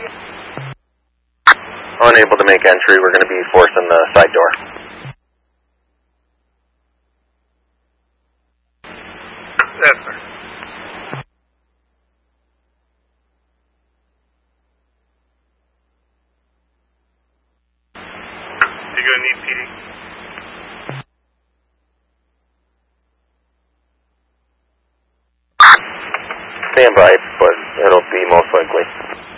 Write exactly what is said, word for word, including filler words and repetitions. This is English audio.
Unable to make entry, we're going to be forcing the side door. Yes, sir. You're going to need P D. Stand by, but it'll be most likely.